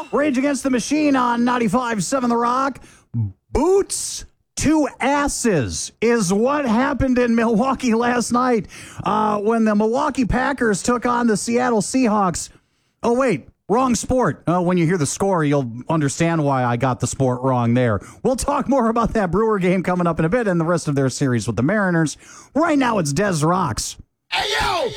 Rage Against the Machine on 95.7 The Rock. Boots to asses is what happened in Milwaukee last night when the Milwaukee Packers took on the Seattle Seahawks. Oh, wait. Wrong sport. When you hear the score, you'll understand why I got the sport wrong there. We'll talk more about that Brewer game coming up in a bit and the rest of their series with the Mariners. Right now, it's Des Rocks. Hey, yo!